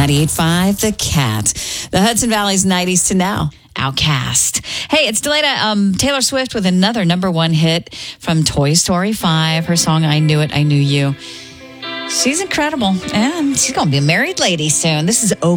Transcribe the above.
98.5 The Cat. The Hudson Valley's 90s to now. Outcast. Hey, it's Delata. Taylor Swift with another number one hit from Toy Story 5. Her song, I Knew It, I Knew You. She's incredible. And she's going to be a married lady soon. This is